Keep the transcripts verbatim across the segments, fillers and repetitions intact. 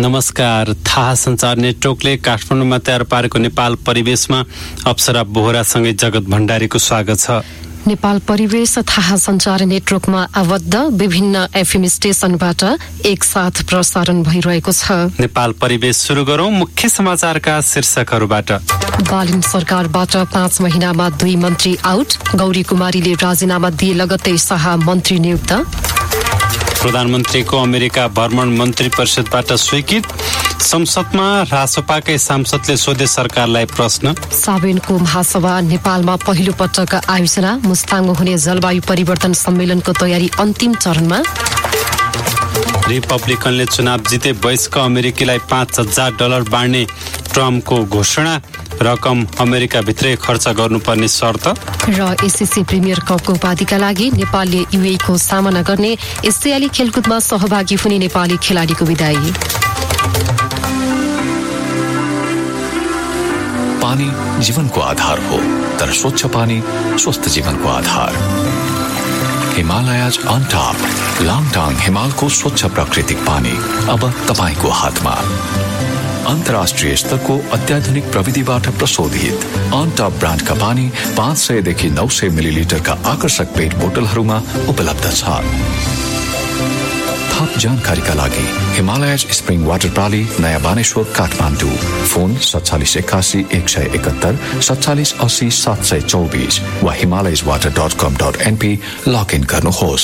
नमस्कार। थाहा सञ्चार नेटवर्कले काठमाडौँमा तयार पारेको नेपाल परिवेशमा अप्सरा बोहरासँगै जगत भण्डारीको स्वागत छ। नेपाल परिवेश थाहा सञ्चार नेटवर्कमा आबद्ध विभिन्न एफएम स्टेशनबाट एकसाथ प्रसारण भइरहेको छ। नेपाल परिवेश सुरु गरौं मुख्य समाचारका शीर्षकहरूबाट। बालिन सरकारबाट पाँच महिनामा दुई मन्त्री आउट, गौरी कुमारीले राजीनामा दिए लगत्तै शाह मन्त्री नियुक्त। प्रधानमन्त्रीको अमेरिका भ्रमण मन्त्री परिषदबाट स्वीकृत, संसदमा रासोपाकै सांसदले सोधे सरकारलाई प्रश्न। साबेनको महासभा नेपालमा पहिलो पटक आयोजना, मुस्ताङमा हुने जलवायु परिवर्तन सम्मेलनको तयारी अन्तिम चरणमा। रिपब्लिकनले चुनाव जिते वयस्क अमेरिकीलाई पाँच हजार डलर बाँड्ने ट्रम्पको घोषणा, रकम अमेरिका भित्रै खर्च गर्नुपर्ने शर्त। र एसएससी प्रिमियर कपको उपाधिका लागि नेपालले युए को सामना गर्ने, एसियाली खेलकुदमा सहभागी हुने नेपाली खेलाडीको विदाई। पानी जीवनको आधार हो, तर स्वच्छ पानी स्वस्थ जीवनको आधार। हिमालयज अन टप, लाङटाङ हिमालको स्वच्छ प्राकृतिक पानी अब तपाईको हातमा। अन्तर्राष्ट्रिय स्तरको अत्याधुनिक प्रविधिबाट प्रशोधित अन टप ब्रान्डका पानी पाँच सय देखि नौ सय मिलिलिटरका आकर्षक पेट बोतलहरूमा उपलब्ध छ। थप जानकारीका लागि हिमालयज स्प्रिङ वाटर प्रणाली, नयाँ बानेश्वर, काठमाडौँ। फोन सत्तालिस एकासी एक सय एकहत्तर सत्तालिस अस्सी सात सय चौबिस वा हिमालयज वाटर डट कम डट एनपी लगइन गर्नुहोस्।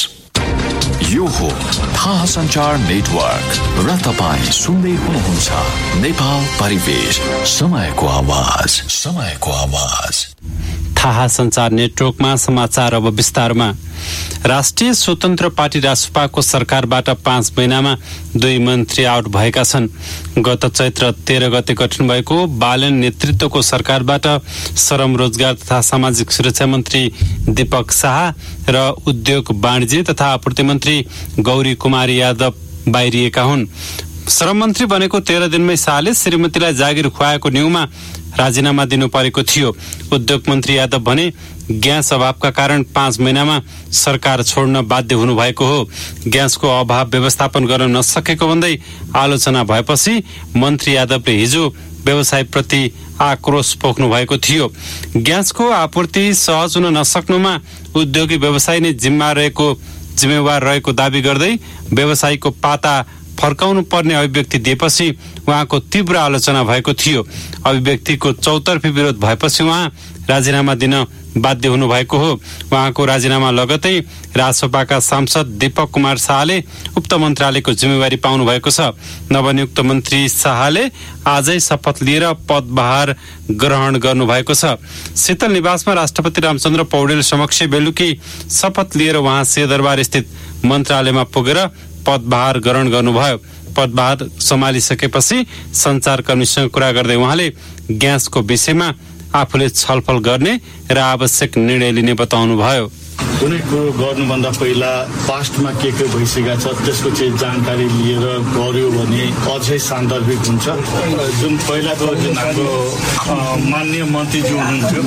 यो हो थाहा सञ्चार नेटवर्क र तपाईँ सुन्दै हुनुहुन्छ नेपाल परिवेश, समयको आवाज, समयको आवाज। थाहा सञ्चार नेटवर्कमा समाचार अब विस्तारमा। राष्ट्रिय स्वतन्त्र पार्टी रासपाको सरकारबाट पाँच महिनामा दुई मन्त्री आउट भएका छन्। गत चैत्र तेह्र गते गठन भएको बालन नेतृत्वको सरकारबाट श्रम, रोजगार तथा सामाजिक सुरक्षा मन्त्री दीपक शाह र उद्योग, वाणिज्य तथा आपूर्ति मन्त्री गौरी कुमारी यादव बाहिरिएका हुन्। श्रम मन्त्री बनेको तेह्र दिनमै शाहले श्रीमतीलाई जागिर खुवाएको न्यूमा राजीनामा दिनु परेको थियो। उद्योग मन्त्री यादव भने ग्यास अभावका कारण पाँच महिनामा सरकार छोड्न बाध्य हुनुभएको हो। ग्यासको अभाव व्यवस्थापन गर्न नसकेको भन्दै आलोचना भएपछि मन्त्री यादवले हिजो व्यवसायप्रति आक्रोश पोख्नु भएको थियो। ग्यासको आपूर्ति सहज हुन नसक्नुमा उद्योगी व्यवसाय नै जिम्मा रहेको जिम्मेवार रहेको दावी गर्दै व्यवसायीको पाता फर्काउनु पर्ने अभिव्यक्ति दिएपछि उहाँको तीव्र आलोचना भएको थियो। अभिव्यक्तिको चौतर्फी विरोध भएपछि उहाँ राजीनामा दिन बाध्य हुनु भएको हो। उहाँको राजीनामा लगतै रासपाका सांसद दीपक कुमार शाहले उक्त मन्त्रालयको जिम्मेवारी पाउनु भएको छ। नवनियुक्त मन्त्री शाहले आजै शपथ लिएर पदभार ग्रहण गर्नु भएको छ। शीतल निवासमा राष्ट्रपति रामचन्द्र पौडेल समक्ष बेलुकी शपथ लिएर उहाँ सिंहदरबार स्थित मन्त्रालयमा पुगेर पदभार ग्रहण गर्नुभयो। पदभार सम्हालिसकेपछि सञ्चारकर्मीसँग कुरा गर्दै उहाँले ग्यासको विषयमा आफूले छलफल गर्ने र आवश्यक निर्णय लिने बताउनुभयो। कुनै कुरो गर्नुभन्दा पहिला पास्टमा के के भइसकेको छ त्यसको चाहिँ जानकारी लिएर गर्यो भने अझै सान्दर्भिक हुन्छ। जुन पहिलाको जुन हाम्रो माननीय मन्त्रीज्यू हुनुहुन्थ्यो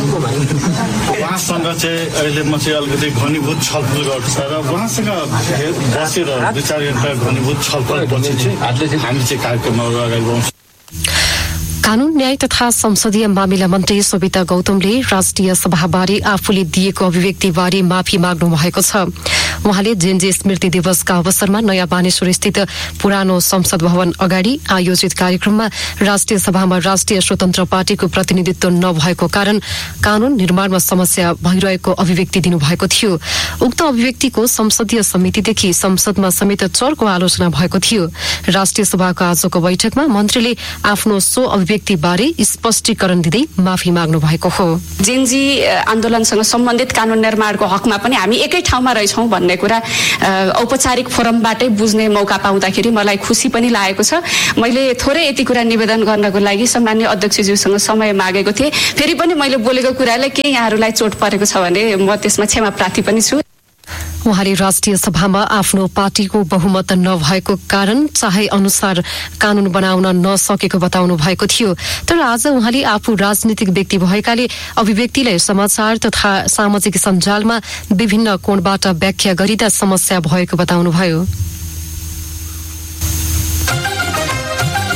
उहाँसँग चाहिँ अहिले म चाहिँ अलिकति घनीभूत छलफल गर्छु र उहाँसँग बसेर विचार गरेर घनीभूत छलफल पछि चाहिँ हामी चाहिँ कार्यक्रमहरू अगाडि बढाउँछौँ। कानून, न्याय तथा संसदीय मामिला मन्त्री सोभिता गौतमले राष्ट्रिय सभाबारे आफूले दिएको अभिव्यक्तिबारे माफी माग्नु भएको छ। उहाँले जेएनजे स्मृति दिवसका अवसरमा नयाँ बानेश्वर स्थित पुरानो संसद भवन अगाडि आयोजित कार्यक्रममा राष्ट्रिय सभामा राष्ट्रिय स्वतन्त्र पार्टीको प्रतिनिधित्व नभएको कारण कानून निर्माणमा समस्या भइरहेको अभिव्यक्ति दिनुभएको थियो। उक्त अभिव्यक्तिको संसदीय समितिदेखि संसदमा समेत चर्को आलोचना भएको थियो। राष्ट्रिय सभाको आजको बैठकमा मन्त्रीले आफ्नो सो अभिव्यक्ति बारे स्पष्टीकरण दिँदै माफी माग्नु भएको हो। जेएनजी आन्दोलनसँग सम्बन्धित कानून निर्माणको हकमा पनि हामी एकै ठाउँमा रहेछौँ भन्ने कुरा औपचारिक फोरमबाटै बुझ्ने मौका पाउँदाखेरि मलाई खुसी पनि लागेको छ। मैले थोरै यति कुरा निवेदन गर्नको लागि सम्माननीय अध्यक्षज्यूसँग समय मागेको थिएँ। फेरि पनि मैले बोलेको कुराले के यहाँहरूलाई चोट परेको छ भने म त्यसमा क्षमा प्रार्थी पनि छु। उहाँले राष्ट्रिय सभामा आफ्नो पार्टीको बहुमत नभएको कारण चाहे अनुसार कानून बनाउन नसकेको बताउनु भएको थियो। तर आज उहाँले आफू राजनीतिक व्यक्ति भएकाले अभिव्यक्तिलाई समाचार तथा सामाजिक सञ्जालमा विभिन्न कोणबाट व्याख्या गरिँदा समस्या भएको बताउनुभयो।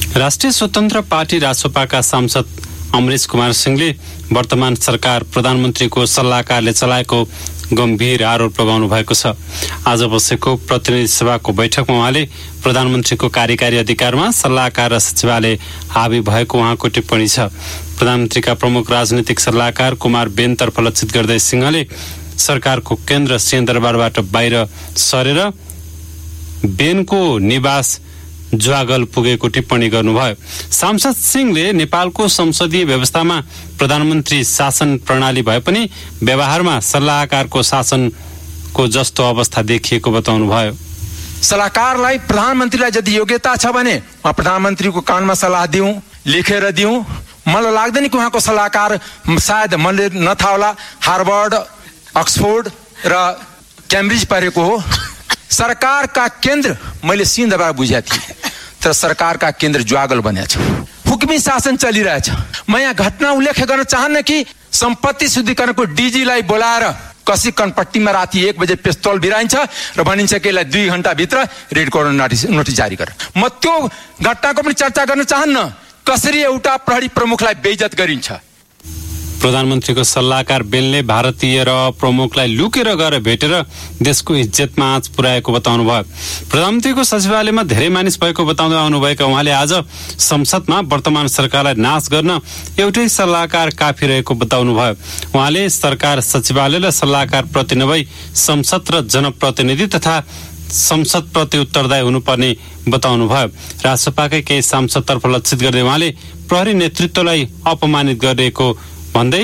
राष्ट्रिय स्वतन्त्र पार्टी रासोपाका सांसद अमरेश कुमार सिंहले वर्तमान सरकार प्रधानमन्त्रीको सल्लाहकारले चलाएको गम्भीर आरोप लगाउनु भएको छ। आज बसेको प्रतिनिधि सभाको बैठकमा उहाँले प्रधानमन्त्रीको कार्यकारी अधिकारमा सल्लाहकार र सचिवालय हावी भएको उहाँको टिप्पणी छ। प्रधानमन्त्रीका प्रमुख राजनीतिक सल्लाहकार कुमार बेनतर्फ लक्षित गर्दै सिंहले सरकारको केन्द्र सिंहदरबारबाट बाहिर सरेर बेनको निवास ज्वागल पुगेको टिप्पणी गर्नुभयो। सांसद सिंहले नेपालको संसदीय व्यवस्थामा प्रधानमन्त्री शासन प्रणाली भए पनि व्यवहारमा सल्लाहकारको शासनको जस्तो अवस्था देखिएको बताउनुभयो। सल्लाहकारलाई प्रधानमन्त्रीलाई यदि योग्यता छ भने म प्रधानमन्त्रीको कानमा सल्लाह दिउँ, लेखेर दिउँ। मलाई लाग्दैन कि उहाँको सल्लाहकार सायद मैले नथाहा होला हार्वर्ड, अक्सफोर्ड र क्याम्ब्रिज पढेको हो। सरकारका केन्द्र मैले सिंहदरबार बुझेको थिएँ, तर सरकारका केन्द्र ज्वागल बनेको छ। हुकुमी शासन चलिरहेछ। म यहाँ घटना उल्लेख गर्न चाहन्न कि सम्पत्ति शुद्धिकरणको डिजीलाई बोलाएर कसी कनपट्टीमा राति एक बजे पिस्तौल भिराइन्छ र भनिन्छ कि यसलाई दुई घण्टाभित्र रेड कर्नर नोटिस नोटिस जारी गर। म त्यो घटनाको पनि चर्चा गर्न चाहन्न, कसरी एउटा प्रहरी प्रमुखलाई बेइज्जत गरिन्छ। प्रधानमन्त्रीको सल्लाहकार बेनले भारतीय र प्रमुखलाई लुकेर गएर भेटेर देशको इज्जतमा आँच पुर्याएको बताउनु भयो। प्रधानमन्त्रीको सचिवालयमा धेरै मानिस भएको बताउँदै आउनुभएका उहाँले आज संसदमा वर्तमान सरकारलाई नाश गर्न एउटै सल्लाहकार काफी रहेको बताउनु भयो। उहाँले सरकार सचिवालय र सल्लाहकार प्रति नभई संसद र जनप्रतिनिधि तथा संसद प्रति उत्तरदायी हुनुपर्ने बताउनु भयो। राजसभाकै केही सांसदतर्फ लक्षित गर्दै उहाँले प्रहरी नेतृत्वलाई अपमानित गरेको भन्दै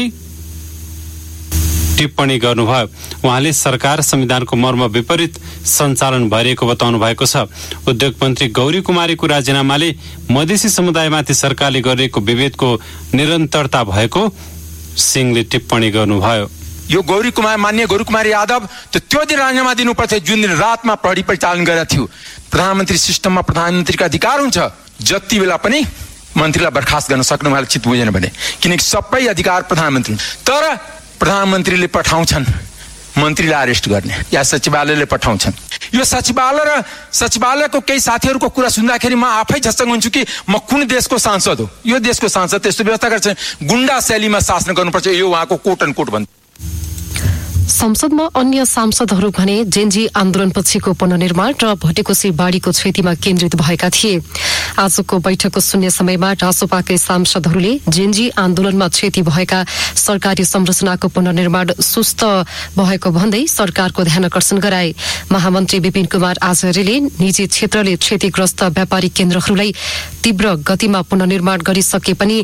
टिप्पणी गर्नुभयो। उहाँले सरकार संविधानको मर्म विपरीत सञ्चालन भइरहेको बताउनु भएको छ। उद्योग मन्त्री गौरी कुमारीको राजीनामाले मधेसी समुदायमाथि सरकारले गरेको विभेदको निरन्तरता भएको सिंहले टिप्पणी गर्नुभयो। यो गौरी कुमार मान्य गौरी कुमारी यादव त त्यो दिन राजीनामा दिनुपर्थ्यो जुन दिन रातमा प्रहरी परिचालन गरेको थियो। प्रधानमन्त्री सिस्टममा प्रधानमन्त्रीको अधिकार हुन्छ जति बेला पनि मन्त्रीलाई बर्खास्त गर्न सक्नु उहाँले चित बुझेन भने, किनकि सबै अधिकार प्रधानमन्त्री। तर प्रधानमन्त्रीले पठाउँछन् मन्त्रीलाई अरेस्ट गर्ने या सचिवालयले पठाउँछन्। यो सचिवालय र सचिवालयको केही साथीहरूको कुरा सुन्दाखेरि म आफै झस्सङ हुन्छु कि म कुन देशको सांसद हो। यो देशको सांसद त्यस्तो व्यवस्था गर्छ, गुण्डा शैलीमा शासन गर्नुपर्छ, यो उहाँको कोट एन्ड कोट भन्छ। संसदमा अन्य सांसदहरू भने जेन्जी आन्दोलनपछिको पुनर्निर्माण र भटेकोसी बाढीको क्षतिमा केन्द्रित भएका थिए। आजको बैठकको शून्य समयमा रासोपाकै सांसदहरूले जेन्जी आन्दोलनमा क्षति भएका सरकारी संरचनाको पुनर्निर्माण सुस्त भएको भन्दै सरकारको ध्यानकर्षण गराए। महामन्त्री विपिन कुमार आचार्यले निजी क्षेत्रले क्षतिग्रस्त व्यापारिक केन्द्रहरूलाई तीव्र गतिमा पुनर्निर्माण गरिसके पनि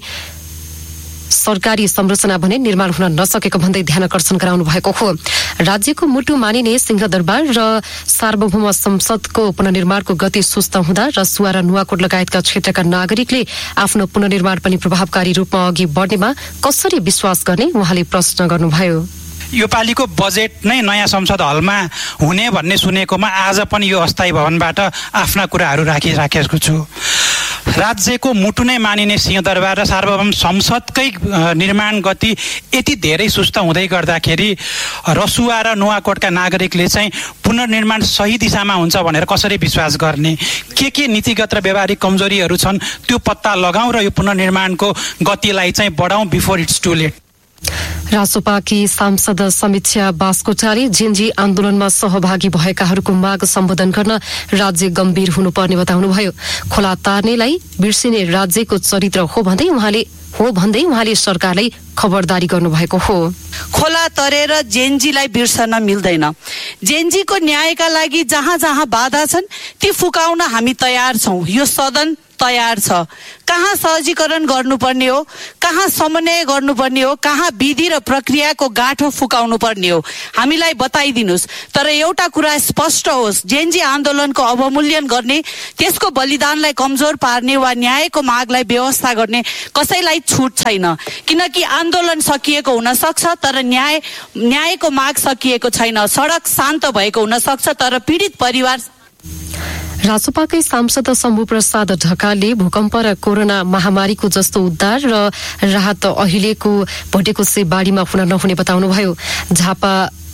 सरकारी संरचना भने निर्माण हुन नसकेको भन्दै ध्यानकर्षण गराउनु भएको हो। राज्यको मुटु मानिने सिंहदरबार र सार्वभौम संसदको पुनर्निर्माणको गति सुस्त हुँदा रसुवा र नुवाकोट लगायतका क्षेत्रका नागरिकले आफ्नो पुनर्निर्माण पनि प्रभावकारी रूपमा अघि बढ्नेमा कसरी विश्वास गर्ने उहाँले प्रश्न गर्नुभयो। यो पालिको बजेट नै नयाँ संसद हलमा हुने भन्ने सुनेकोमा आज पनि यो अस्थायी भवनबाट आफ्ना कुराहरू राखिराखेको छु। राज्यको मुटु नै मानिने सिंहदरबार र सार्वभौम संसदकै निर्माण गति यति धेरै सुस्त हुँदै गर्दाखेरि रसुवा र नुवाकोटका नागरिकले चाहिँ पुनर्निर्माण सही दिशामा हुन्छ भनेर कसरी विश्वास गर्ने? के के नीतिगत र व्यावहारिक कमजोरीहरू छन् त्यो पत्ता लगाउँ र यो पुनर्निर्माणको गतिलाई चाहिँ बढाउँ बिफोर इट्स टु लेट। रासोपाकी सांसद समीक्षा बास्कोटाले जेन्जी आन्दोलनमा सहभागी भएकाहरूको माग सम्बोधन गर्न राज्य गम्भीर हुनुपर्ने बताउनुभयो। खोला तार्नेलाई बिर्सिने राज्यको चरित्र हो भन्दै उहाँले हो भन्दै उहाँले सरकारलाई खबरदारी गर्नुभएको हो। खोला तरेर जेन्जीलाई बिर्सन मिल्दैन। जेन्जीको न्यायका लागि जहाँ जहाँ बाधा छन् ती फुकाउन हामी तयार छौं। यो सदन तयार छ। कहाँ सहजीकरण गर्नुपर्ने हो, कहाँ समन्वय गर्नुपर्ने हो, कहाँ विधि र प्रक्रियाको गाँठो फुकाउनु पर्ने हो हामीलाई बताइदिनुस्। तर एउटा कुरा स्पष्ट होस्, जेन्जी आन्दोलनको अवमूल्यन गर्ने, त्यसको बलिदानलाई कमजोर पार्ने वा न्यायको मागलाई व्यवस्था गर्ने कसैलाई छुट छैन। किनकि आन्दोलन सकिएको हुन सक्छ तर न्याय न्यायको माग सकिएको छैन। सडक शान्त भएको हुन सक्छ तर पीडित परिवार। रासोपाकै सांसद शम्भु प्रसाद ढकालले भूकम्प र कोरोना महामारीको जस्तो उद्धार र राहत अहिलेको भटेकोसी बाढीमा हुन नहुने बताउनुभयो। झापा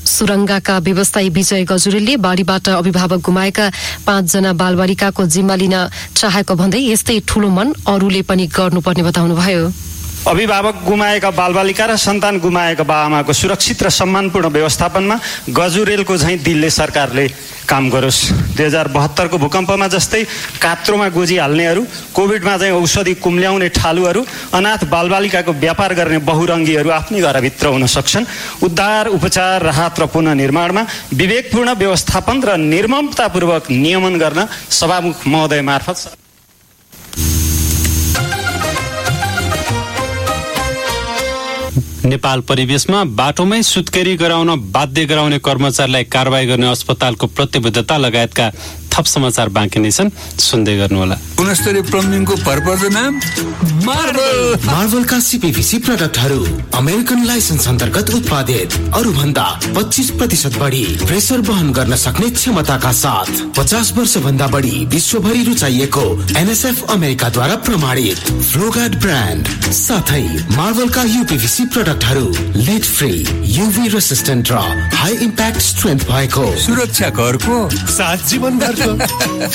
सुरङ्गाका व्यवसायी विजय गजुरेलले बाढीबाट अभिभावक गुमाएका पाँचजना बालबालिकाको जिम्मा लिन चाहेको भन्दै यस्तै ठूलो मन अरूले पनि गर्नुपर्ने बताउनुभयो। अभिभावक गुमाएका बालबालिका र सन्तान गुमाएका बाआमाको सुरक्षित र सम्मानपूर्ण व्यवस्थापनमा गजुरेलको झैँ दिल्ली सरकारले काम गरोस्। दुई हजार बहत्तरको भूकम्पमा जस्तै कात्रोमा गोजी हाल्नेहरू, कोभिडमा चाहिँ औषधि कुम्ल्याउने ठालुहरू, अनाथ बालबालिकाको व्यापार गर्ने बहुरङ्गीहरू आफ्नै घरभित्र हुन सक्छन्। उद्धार, उपचार, राहत र पुनर्निर्माणमा विवेकपूर्ण व्यवस्थापन र निर्ममतापूर्वक नियमन गर्न सभामुख महोदय मार्फत नेपाल परिवेशमा बाटोमै सुत्केरी गराउन बाध्य गराउने कर्मचारीलाई कारबाही गर्ने अस्पतालको प्रतिबद्धता लगायतका थप समाचार बाँकी नै छन्, सुन्दै गर्नुहोला। गुणस्तरीय प्लम्बिङको भरपर्दो नाम मार्बल। मार्बलका सीपीवीसी प्रोडक्टहरू अमेरिकन लाइसेन्स अन्तर्गत उत्पादित, अरू भन्दा पच्चीस प्रतिशत बढी प्रेसर वहन गर्न सक्ने क्षमताका साथ पचास वर्ष भन्दा बढी विश्वभरि रुचाइएको एनएसएफ अमेरिकाद्वारा प्रमाणित फ्लोगार्ड ब्रान्ड साथै मार्बलका यूपीवीसी प्रोडक्टहरू लिड फ्री, यूभी रेसिस्टेन्ट र हाई इम्प्याक्ट स्ट्रेन्थ भएको सुरक्षा घरको साथ जीवनभरको